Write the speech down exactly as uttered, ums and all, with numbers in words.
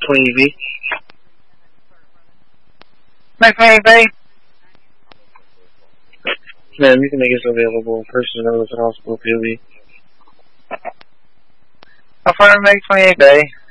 twenty B. Max twenty-eight Bay. Ma'am, you can make us available. Person knows at hospital P O V. Affirmative Max twenty-eight Bay.